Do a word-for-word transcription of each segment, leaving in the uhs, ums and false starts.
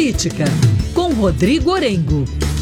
Política, com Rodrigo Orengo.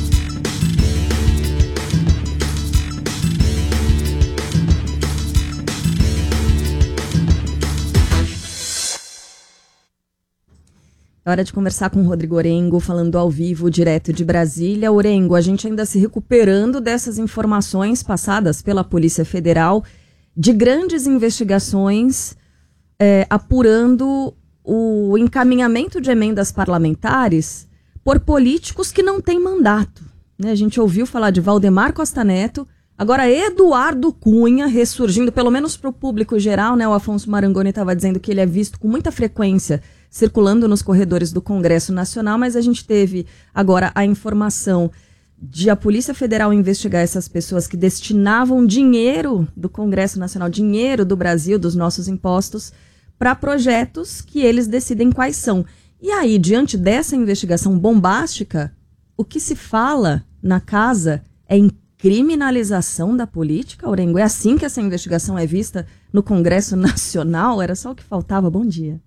É hora de conversar com o Rodrigo Orengo, falando ao vivo, direto de Brasília. Orengo, a gente ainda se recuperando dessas informações passadas pela Polícia Federal de grandes investigações é, apurando o encaminhamento de emendas parlamentares por políticos que não têm mandato. Né? A gente ouviu falar de Valdemar Costa Neto, agora Eduardo Cunha ressurgindo, pelo menos para o público geral, né? O Afonso Marangoni estava dizendo que ele é visto com muita frequência circulando nos corredores do Congresso Nacional, mas a gente teve agora a informação de a Polícia Federal investigar essas pessoas que destinavam dinheiro do Congresso Nacional, dinheiro do Brasil, dos nossos impostos, para projetos que eles decidem quais são. E aí, diante dessa investigação bombástica, o que se fala na casa é em criminalização da política, Orengo? É assim que essa investigação é vista no Congresso Nacional? Era só o que faltava. Bom dia.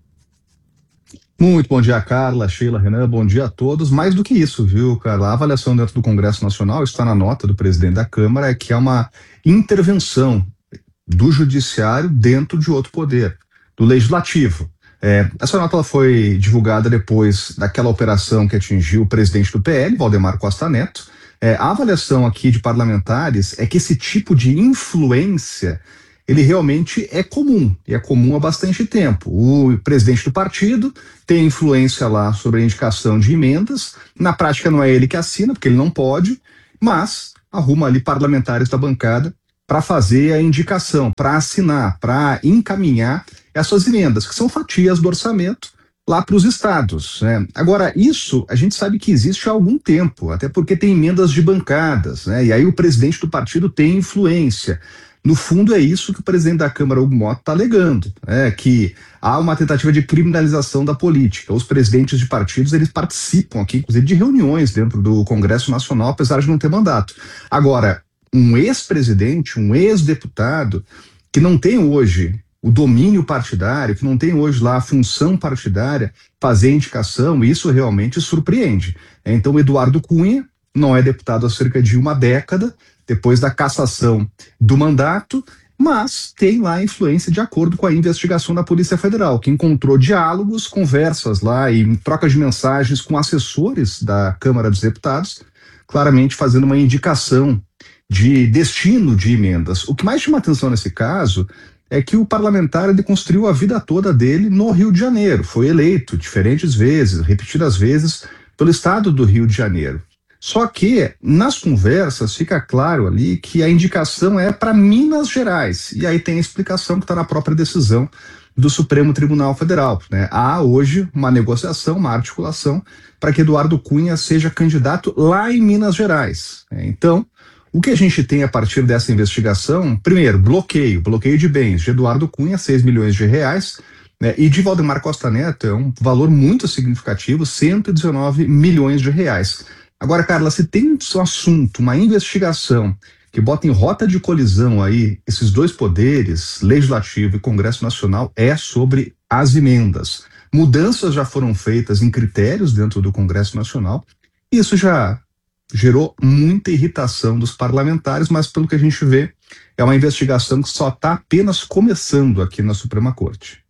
Muito bom dia, Carla, Sheila, Renan, bom dia a todos. Mais do que isso, viu, Carla? A avaliação dentro do Congresso Nacional, está na nota do presidente da Câmara, é que é uma intervenção do Judiciário dentro de outro poder, do Legislativo. É, essa nota ela foi divulgada depois daquela operação que atingiu o presidente do P L, Valdemar Costa Neto. É, a avaliação aqui de parlamentares é que esse tipo de influência ele realmente é comum, e é comum há bastante tempo. O presidente do partido tem influência lá sobre a indicação de emendas, na prática não é ele que assina, porque ele não pode, mas arruma ali parlamentares da bancada para fazer a indicação, para assinar, para encaminhar essas emendas, que são fatias do orçamento lá para os estados. Né? Agora, isso a gente sabe que existe há algum tempo, até porque tem emendas de bancadas, né? E aí o presidente do partido tem influência. No fundo, é isso que o presidente da Câmara, Hugo Mota, está alegando, é, que há uma tentativa de criminalização da política. Os presidentes de partidos, eles participam aqui, inclusive, de reuniões dentro do Congresso Nacional, apesar de não ter mandato. Agora, um ex-presidente, um ex-deputado, que não tem hoje o domínio partidário, que não tem hoje lá a função partidária, fazer indicação, isso realmente surpreende. Então, Eduardo Cunha não é deputado há cerca de uma década, depois da cassação do mandato, mas tem lá influência de acordo com a investigação da Polícia Federal, que encontrou diálogos, conversas lá e troca de mensagens com assessores da Câmara dos Deputados, claramente fazendo uma indicação de destino de emendas. O que mais chama atenção nesse caso é que o parlamentar ele construiu a vida toda dele no Rio de Janeiro, foi eleito diferentes vezes, repetidas vezes, pelo estado do Rio de Janeiro. Só que, nas conversas, fica claro ali que a indicação é para Minas Gerais. E aí tem a explicação que está na própria decisão do Supremo Tribunal Federal. Né? Há hoje uma negociação, uma articulação, para que Eduardo Cunha seja candidato lá em Minas Gerais. Né? Então, o que a gente tem a partir dessa investigação, primeiro, bloqueio, bloqueio de bens de Eduardo Cunha, seis milhões de reais, né? E de Valdemar Costa Neto é um valor muito significativo, cento e dezenove milhões de reais. Agora, Carla, se tem um assunto, uma investigação que bota em rota de colisão aí esses dois poderes, Legislativo e Congresso Nacional, é sobre as emendas. Mudanças já foram feitas em critérios dentro do Congresso Nacional, e isso já gerou muita irritação dos parlamentares, mas pelo que a gente vê, é uma investigação que só está apenas começando aqui na Suprema Corte.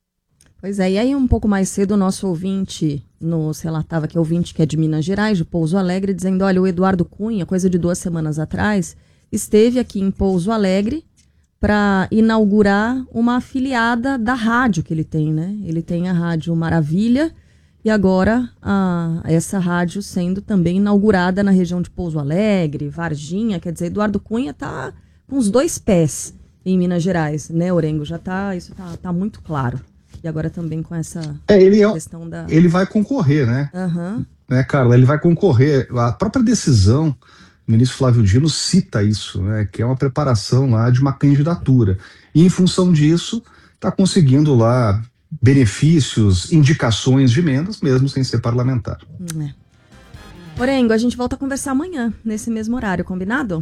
Pois é, e aí um pouco mais cedo o nosso ouvinte nos relatava que é ouvinte que é de Minas Gerais, de Pouso Alegre, dizendo, olha, o Eduardo Cunha, coisa de duas semanas atrás, esteve aqui em Pouso Alegre para inaugurar uma afiliada da rádio que ele tem, né? Ele tem a Rádio Maravilha e agora a, essa rádio sendo também inaugurada na região de Pouso Alegre, Varginha, quer dizer, Eduardo Cunha tá com os dois pés em Minas Gerais, né, Orengo? Já tá, isso tá, tá muito claro. E agora também com essa é, ele é, questão da... Ele vai concorrer, né? Uhum. né, Carla? Ele vai concorrer. A própria decisão, o ministro Flávio Dino cita isso, né? Que é uma preparação lá de uma candidatura. E em função disso, está conseguindo lá benefícios, indicações de emendas, mesmo sem ser parlamentar. É. Orengo, a gente volta a conversar amanhã, nesse mesmo horário, combinado?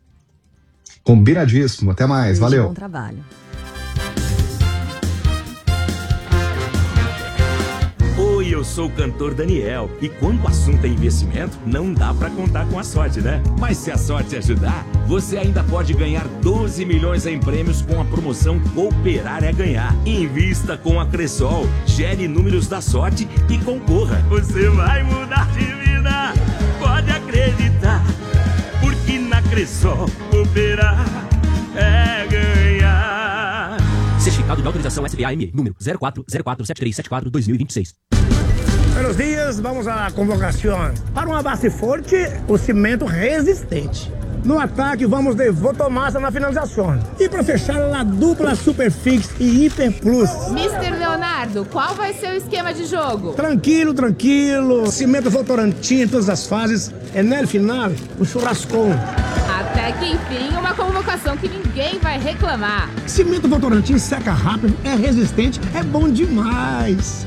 Combinadíssimo. Até mais. Beijo, valeu. Bom trabalho. Oi. Oi, eu sou o cantor Daniel. E quando o assunto é investimento, não dá pra contar com a sorte, né? Mas se a sorte ajudar, você ainda pode ganhar doze milhões em prêmios com a promoção Cooperar é Ganhar. Invista com a Cressol, gere números da sorte e concorra. Você vai mudar de vida, pode acreditar. Porque na Cressol, cooperar é ganhar. Certificado de autorização S B A M E, número zero quatro zero quatro sete três sete quatro dois mil e vinte e seis. Buenos dias, vamos à convocação. Para uma base forte, o cimento resistente. No ataque, vamos de Votomassa na finalização. E para fechar, a dupla Superfix e Hiper Plus. mister Leonardo, qual vai ser o esquema de jogo? Tranquilo, tranquilo. Cimento Votorantim em todas as fases. E no final, o churrascão. Até que enfim, uma convocação que ninguém vai reclamar. Cimento Votorantim seca rápido, é resistente, é bom demais.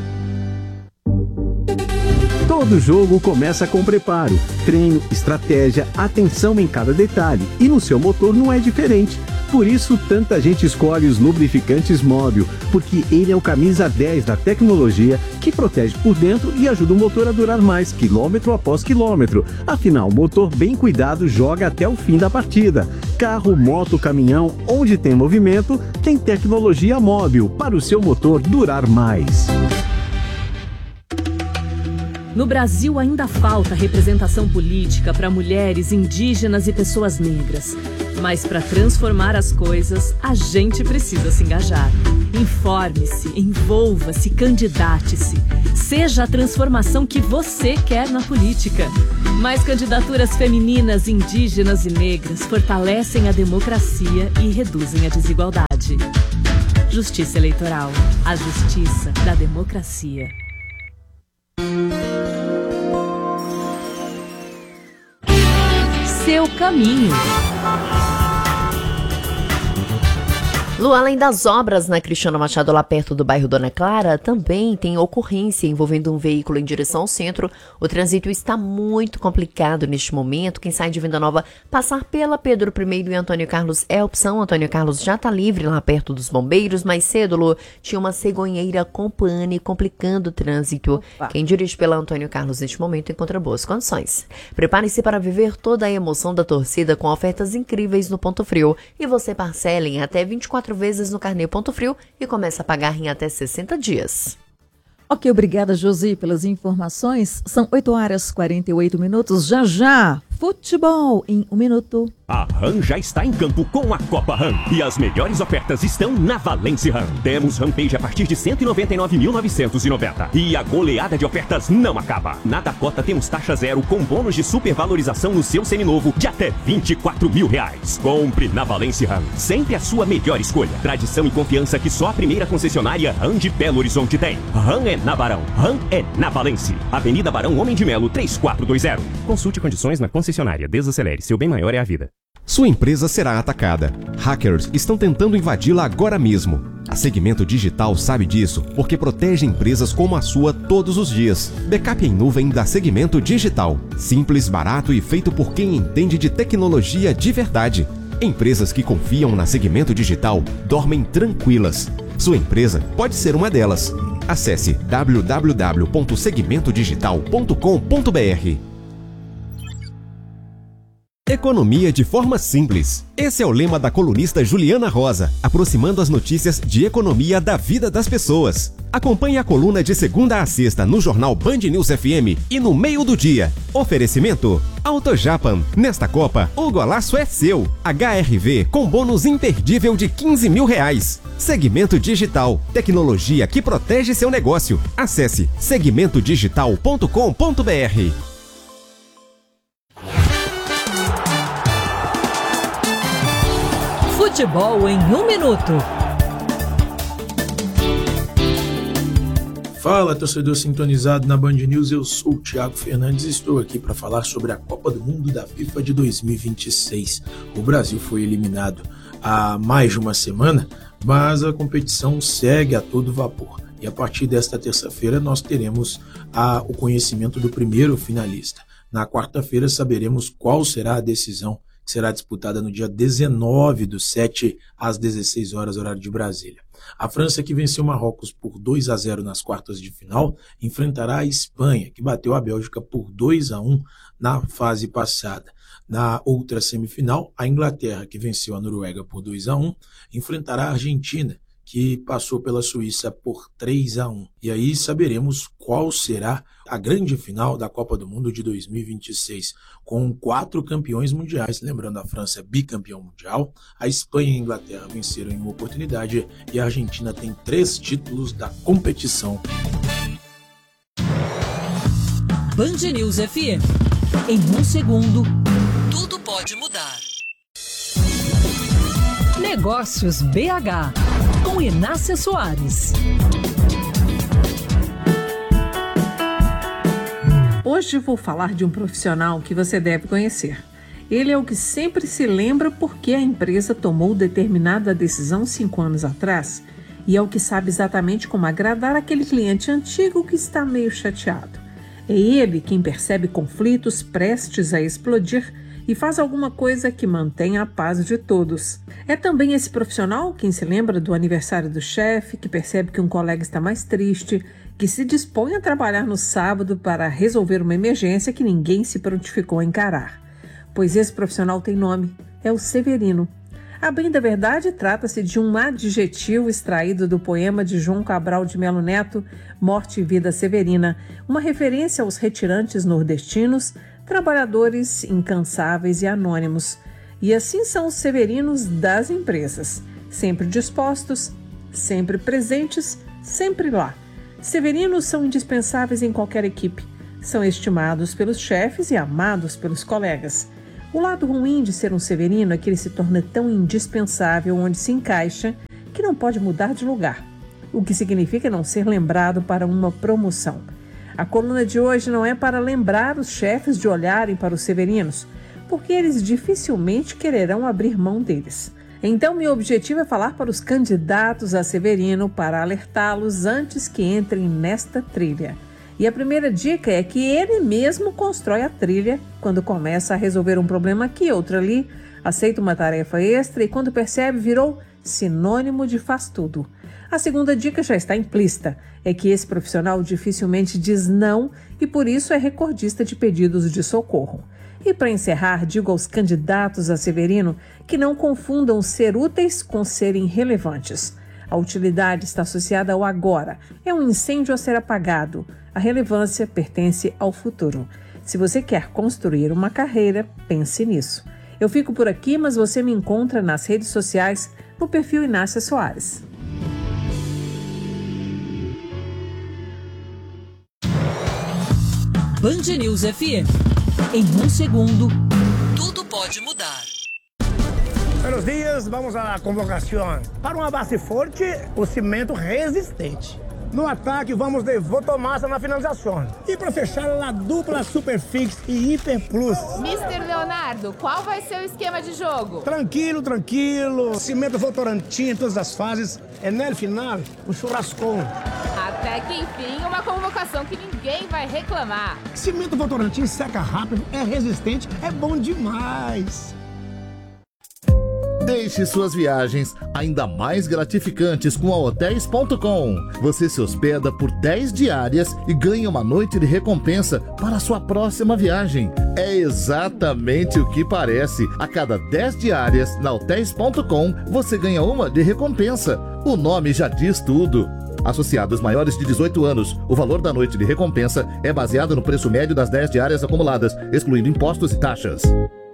Todo jogo começa com preparo, treino, estratégia, atenção em cada detalhe. E no seu motor não é diferente. Por isso, tanta gente escolhe os lubrificantes Móbil, porque ele é o camisa dez da tecnologia que protege por dentro e ajuda o motor a durar mais, quilômetro após quilômetro. Afinal, o motor bem cuidado joga até o fim da partida. Carro, moto, caminhão, onde tem movimento, tem tecnologia Móbil para o seu motor durar mais. No Brasil ainda falta representação política para mulheres, indígenas e pessoas negras. Mas para transformar as coisas, a gente precisa se engajar. Informe-se, envolva-se, candidate-se. Seja a transformação que você quer na política. Mais candidaturas femininas, indígenas e negras fortalecem a democracia e reduzem a desigualdade. Justiça Eleitoral. A justiça da democracia. Seu caminho. Lu, além das obras na Cristiano Machado, lá perto do bairro Dona Clara, também tem ocorrência envolvendo um veículo em direção ao centro. O trânsito está muito complicado neste momento. Quem sai de Venda Nova, passar pela Pedro I e Antônio Carlos é a opção. Antônio Carlos já está livre lá perto dos bombeiros. Mais cedo, Lu, tinha uma cegonheira com pane complicando o trânsito. Opa. Quem dirige pela Antônio Carlos neste momento encontra boas condições. Prepare-se para viver toda a emoção da torcida com ofertas incríveis no Ponto Frio. E você parcela em até vinte e quatro vezes no carnê Ponto Frio e começa a pagar em até sessenta dias. Ok, obrigada, Josi, pelas informações. São oito horas e quarenta e oito minutos. Já já, futebol em um minuto. A RAM já está em campo com a Copa RAM. E as melhores ofertas estão na Valence RAM. Temos Rampage a partir de cento e noventa e nove mil novecentos e noventa. E a goleada de ofertas não acaba. Na Dakota temos taxa zero com bônus de supervalorização no seu seminovo de até vinte e quatro mil reais. Compre na Valence RAM. Sempre a sua melhor escolha. Tradição e confiança que só a primeira concessionária RAM de Belo Horizonte tem. RAM é na Barão. RAM é na Valence. Avenida Barão Homem de Melo, três quatro dois zero. Consulte condições na concessionária. Desacelere. Seu bem maior é a vida. Sua empresa será atacada. Hackers estão tentando invadi-la agora mesmo. A Segmento Digital sabe disso porque protege empresas como a sua todos os dias. Backup em nuvem da Segmento Digital. Simples, barato e feito por quem entende de tecnologia de verdade. Empresas que confiam na Segmento Digital dormem tranquilas. Sua empresa pode ser uma delas. Acesse w w w ponto segmento digital ponto com ponto b r. Economia de forma simples. Esse é o lema da colunista Juliana Rosa, aproximando as notícias de economia da vida das pessoas. Acompanhe a coluna de segunda a sexta no jornal Band News F M e no meio do dia. Oferecimento AutoJapan. Nesta Copa, o golaço é seu. H R V com bônus imperdível de quinze mil reais. Segmento Digital. Tecnologia que protege seu negócio. Acesse segmento digital ponto com ponto b r. Futebol em um minuto. Fala, torcedor sintonizado na Band News, eu sou o Thiago Fernandes e estou aqui para falar sobre a Copa do Mundo da FIFA de dois mil e vinte e seis. O Brasil foi eliminado há mais de uma semana, mas a competição segue a todo vapor. E a partir desta terça-feira nós teremos a, o conhecimento do primeiro finalista. Na quarta-feira saberemos qual será a decisão que será disputada no dia dezenove do sete às dezesseis horas, horário de Brasília. A França, que venceu Marrocos por dois a zero nas quartas de final, enfrentará a Espanha, que bateu a Bélgica por dois a um na fase passada. Na outra semifinal, a Inglaterra, que venceu a Noruega por dois a um, enfrentará a Argentina, que passou pela Suíça por três a um. E aí saberemos qual será a grande final da Copa do Mundo de dois mil e vinte e seis, com quatro campeões mundiais. Lembrando, a França é bicampeão mundial, a Espanha e a Inglaterra venceram em uma oportunidade e a Argentina tem três títulos da competição. Band News F M. Em um segundo, tudo pode mudar. Negócios B H, com Inácia Soares. Hoje vou falar de um profissional que você deve conhecer. Ele é o que sempre se lembra porque a empresa tomou determinada decisão cinco anos atrás e é o que sabe exatamente como agradar aquele cliente antigo que está meio chateado. É ele quem percebe conflitos prestes a explodir e faz alguma coisa que mantenha a paz de todos. É também esse profissional quem se lembra do aniversário do chefe, que percebe que um colega está mais triste, que se dispõe a trabalhar no sábado para resolver uma emergência que ninguém se prontificou a encarar. Pois esse profissional tem nome, é o Severino. A bem da verdade, trata-se de um adjetivo extraído do poema de João Cabral de Melo Neto, Morte e Vida Severina, uma referência aos retirantes nordestinos, trabalhadores incansáveis e anônimos. E assim são os severinos das empresas, sempre dispostos, sempre presentes, sempre lá. Severinos são indispensáveis em qualquer equipe, são estimados pelos chefes e amados pelos colegas. O lado ruim de ser um severino é que ele se torna tão indispensável onde se encaixa que não pode mudar de lugar, o que significa não ser lembrado para uma promoção. A coluna de hoje não é para lembrar os chefes de olharem para os severinos, porque eles dificilmente quererão abrir mão deles. Então, meu objetivo é falar para os candidatos a severino para alertá-los antes que entrem nesta trilha. E a primeira dica é que ele mesmo constrói a trilha quando começa a resolver um problema aqui, outro ali, aceita uma tarefa extra e quando percebe virou sinônimo de faz tudo. A segunda dica já está implícita, é que esse profissional dificilmente diz não e por isso é recordista de pedidos de socorro. E para encerrar, digo aos candidatos a severino que não confundam ser úteis com serem relevantes. A utilidade está associada ao agora, é um incêndio a ser apagado. A relevância pertence ao futuro. Se você quer construir uma carreira, pense nisso. Eu fico por aqui, mas você me encontra nas redes sociais, no perfil Inácia Soares. Band News F M. Em um segundo, tudo pode mudar. Buenos dias, vamos à convocação. Para uma base forte, o cimento resistente. No ataque, vamos de Votomassa na finalização. E para fechar, a dupla Superfix e Hiper Plus. mister Leonardo, qual vai ser o esquema de jogo? Tranquilo, tranquilo. Cimento Votorantim em todas as fases. É no final, um churrascão. Até que enfim, uma convocação que ninguém vai reclamar. Cimento Votorantim seca rápido, é resistente, é bom demais. Deixe suas viagens ainda mais gratificantes com a Hotéis ponto com. Você se hospeda por dez diárias e ganha uma noite de recompensa para a sua próxima viagem. É exatamente o que parece. A cada dez diárias na Hotéis ponto com, você ganha uma de recompensa. O nome já diz tudo. Associados maiores de dezoito anos, o valor da noite de recompensa é baseado no preço médio das dez diárias acumuladas, excluindo impostos e taxas.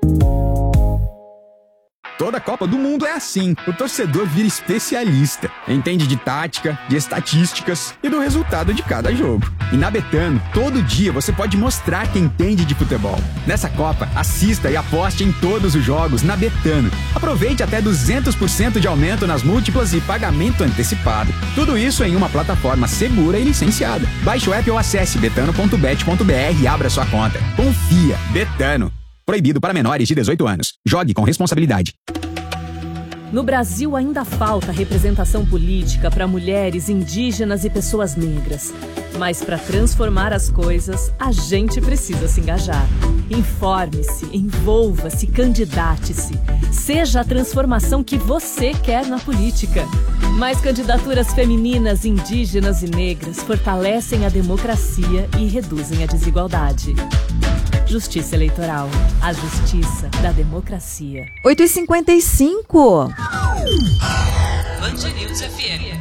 Toda Copa do Mundo é assim. O torcedor vira especialista. Entende de tática, de estatísticas e do resultado de cada jogo. E na Betano, todo dia você pode mostrar que entende de futebol. Nessa Copa, assista e aposte em todos os jogos na Betano. Aproveite até duzentos por cento de aumento nas múltiplas e pagamento antecipado. Tudo isso em uma plataforma segura e licenciada. Baixe o app ou acesse betano ponto bet ponto br e abra sua conta. Confia. Betano. Proibido para menores de dezoito anos. Jogue com responsabilidade. No Brasil ainda falta representação política para mulheres, indígenas e pessoas negras. Mas para transformar as coisas, a gente precisa se engajar. Informe-se, envolva-se, candidate-se. Seja a transformação que você quer na política. Mais candidaturas femininas, indígenas e negras fortalecem a democracia e reduzem a desigualdade. Justiça Eleitoral. A justiça da democracia. oito e cinquenta e cinco. Band News F M.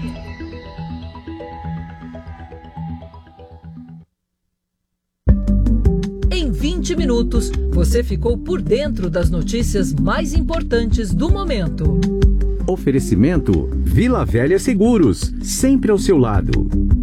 Em vinte minutos, você ficou por dentro das notícias mais importantes do momento. Oferecimento Vila Velha Seguros, sempre ao seu lado.